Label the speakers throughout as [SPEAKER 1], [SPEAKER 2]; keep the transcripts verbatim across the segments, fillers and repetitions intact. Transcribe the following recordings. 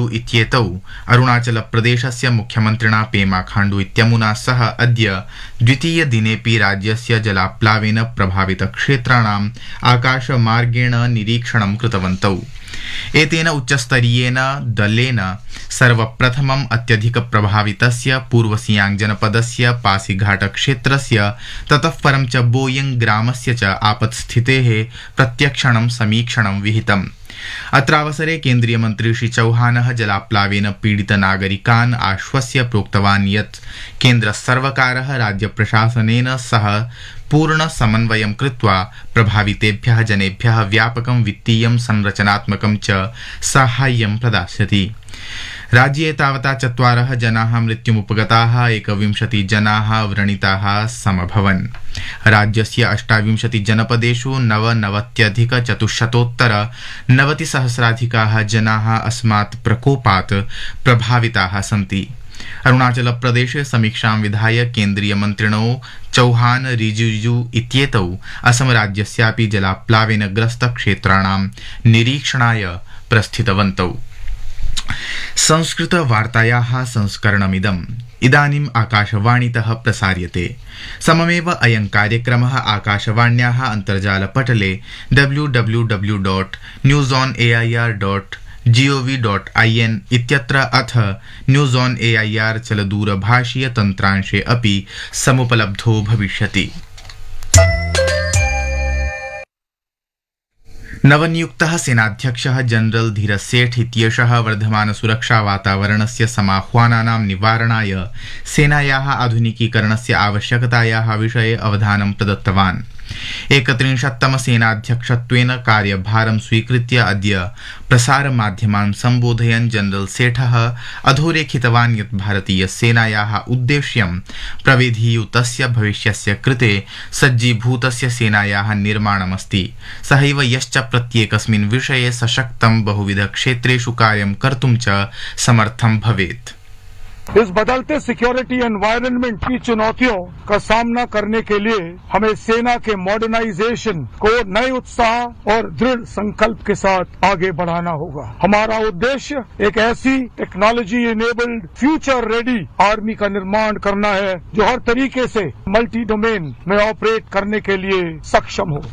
[SPEAKER 1] इत्येतौ अरुणाचलप्रदेशस्य मुख्यमन्त्रिणा पेमा खाण्डु इत्यमुना सह अद्य द्वितीय दिनेपि राज्यस्य जलाप्लावेन प्रभावितक्षेत्राणाम् आकाशमार्गेण निरीक्षणं कृतवन्तौ। एतेन उच्चस्तरीयेन दलेन सर्वप्रथमम् अत्यधिक प्रभावितस्य पूर्व सियांग जनपदस्य पासीघाट क्षेत्रस्य ततः परं च बोयिंग ग्रामस्य च आपत्स्थितेः प्रत्यक्षणं समीक्षणं विहितम्। अत्रावसरे केन्द्रीय मन्त्री श्री चौहानः जलाप्लावेन पीडितनागरिकान् आश्वस्य प्रोक्तवान् यत् केन्द्रसर्वकारः राज्यप्रशासनेन सह पूर्ण समन्वयं कृत्वा प्रभावितेभ्यः जनेभ्यः व्यापकं वित्तीयं संरचनात्मकं च साहाय्यं प्रदास्यति। राज्ये तावता चत्वारः जनाः मृत्युमुपगताः, एकविंशति जनाः व्रणिताः समभवन्। राज्यस्य अष्टाविंशति जनपदेषु नवनवत्यधिक चतुश्शतोत्तर नवतिसहस्राधिकाः जनाः अस्मात् प्रकोपात् प्रभाविताः सन्ति। अरुणाचल प्रदेशे समीक्षां विधाय केन्द्रीय मन्त्रिणौ चौहान रिजिजू इत्येतौ असम राज्यस्यापि जलाप्लावेन ग्रस्त क्षेत्राणां निरीक्षणाय प्रस्थितवन्तौ। संस्कृत वार्तायाः संस्करणमिदम् इदानीम् आकाशवाणीतः प्रसार्यते। सममेव अयं कार्यक्रमः आकाशवाण्याः अन्तर्जालपटले W W W dot news on A I R dot gov dot IN इत्यत्र अथ news on A I R चलदूरभाषीय तन्त्रांशे अपि समुपलब्धो भविष्यति। नवनियुक्तः सेनाध्यक्षः जनरल धीरज सेठ इत्येषः वर्धमान सुरक्षा वातावरणस्य समाह्वानानां निवारणाय सेनायाः आधुनिकीकरणस्य आवश्यकतायाः विषये अवधानं प्रदत्तवान्। एकत्रिंशत्तम सेनाध्यक्षत्वेन कार्यभारं स्वीकृत्य अद्य प्रसारमाध्यमान् सम्बोधयन् जनरल सेठः अधोरेखितवान् यत् भारतीय सेनायाः उद्देश्यं प्रविधियुतस्य भविष्यस्य कृते सज्जीभूतस्य सेनायाः निर्माणमस्ति। सहैव यश्च प्रत्येकस्मिन् विषये सशक्तं बहुविधक्षेत्रेषु कार्यं कर्तुं च समर्थं भवेत्।
[SPEAKER 2] इस बदलते सिक्योरिटी एनवायरनमेंट की चुनौतियों का सामना करने के लिए हमें सेना के मॉडर्नाइजेशन को नए उत्साह और दृढ़ संकल्प के साथ आगे बढ़ाना होगा। हमारा उद्देश्य एक ऐसी technology enabled future ready army का निर्माण करना है जो हर तरीके से मल्टी डोमेन में ऑपरेट करने के लिए सक्षम हो।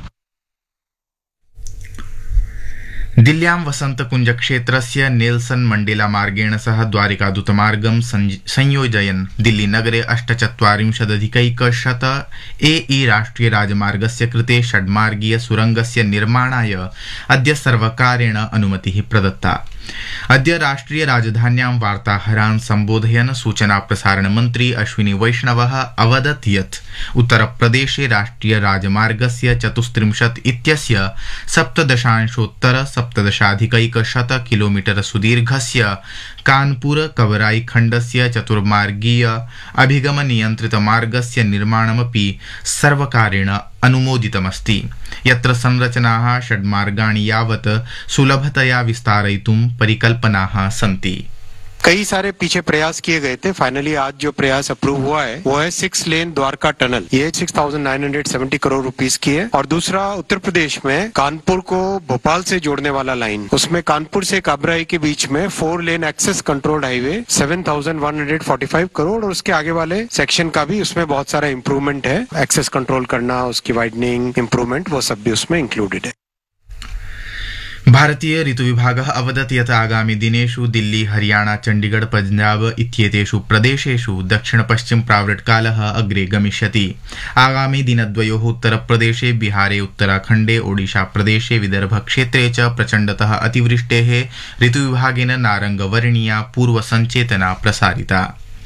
[SPEAKER 1] दिल्ल्यां वसन्तकुञ्ज क्षेत्रस्य नेल्सन मण्डेला मार्गेण सह द्वारिकादूतमार्गं संयोजयन् दिल्लीनगरे अष्टचत्वारिंशदधिकैकशत ए ई राष्ट्रिय राजमार्गस्य कृते षड्मार्गीय सुरंगस्य निर्माणाय अद्य सर्वकारेण अनुमतिः प्रदत्ता। अद्य राष्ट्रिय राजधान्यां वार्ताहरान् सम्बोधयन् सूचना प्रसारण मन्त्री अश्विनी वैष्णवः अवदत् यत् उत्तरप्रदेशे राष्ट्रिय राजमार्गस्य चतुस्त्रिंशत् इत्यस्य सप्तदशांशोत्तर सप्तदशाधिकैकशत किलोमीटर सुदीर्घस्य कानपुर कवराई खण्डस्य चतुर्मार्गीय अभिगम नियन्त्रित मार्गस्य निर्माणमपि सर्वकारेण अनुमोदितमस्ति, यत्र संरचनाः षड्मार्गाणि यावत् सुलभतया विस्तारयितुं परिकल्पनाः सन्ति।
[SPEAKER 3] कई सारे पीछे प्रयास किए गए थे। फाइनली आज जो प्रयास अप्रूव हुआ है वो है सिक्स लेन द्वारका टनल। ये six thousand nine hundred seventy crore rupees की है। और दूसरा उत्तर प्रदेश में कानपुर को भोपाल से जोड़ने वाला लाइन, उसमें कानपुर से काबराई के बीच में four lane access controlled highway seven thousand one hundred forty five crore. और उसके आगे वाले सेक्शन का भी उसमें बहुत सारा इम्प्रूवमेंट है, एक्सेस कंट्रोल करना, उसकी वाइडनिंग, इम्प्रूवमेंट, वो सब भी उसमें इंक्लूडेड है।
[SPEAKER 1] भारतीय ऋतु विभागः अवदत् यत् आगामि दिनेषु दिल्ली, हरियाणा, चण्डीगढ़, पंजाब इत्येतेषु प्रदेशेषु दक्षिण पश्चिम प्रावृट्कालः अग्रे गमिष्यति। आगामि दिनद्वयोः उत्तरप्रदेशे, बिहारे, उत्तराखण्डे, ओडिशा प्रदेशे, विदर्भ क्षेत्रे च प्रचण्डतः अतिवृष्टेः ऋतुविभागेन नारङ्गवर्णीया पूर्वसञ्चेतना प्रसारिता।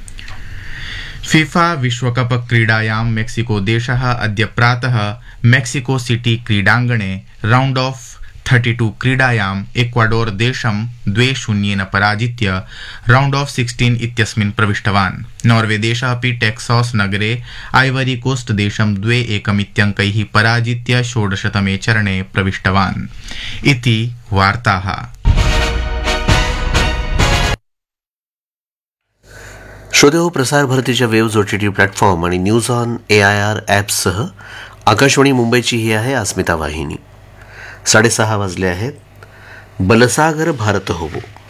[SPEAKER 1] फीफा विश्वकप क्रीडायां मेक्सिको देशः अद्य प्रातः मेक्सिको सिटी क्रीडाङ्गणे राउण्ड ऑफ थर्टी टू क्रीडायाम् इक्वाडोर देशं द्वे शून्येन पराजित्य राउण्ड ऑफ सिक्सटीन इत्यस्मिन् प्रविष्टवान्। नॉर्वे देशः अपि टेक्सास नगरे आइवरी कोस्ट देशं द्वे एकमित्यङ्कैः पराजित्य षोडशतमे चरणे प्रविष्टवान्। इति वार्ताः।
[SPEAKER 4] श्रोतेहो, प्रसार भारतीच्या वेव्ज ओटीटी प्लॅटफॉर्म आणि news on A I R ॲप्ससह Akashvani मुंबईची ही आहे अस्मिता वाहिनी। साडेसहा वाजले आहेत। बलसागर भारत होवो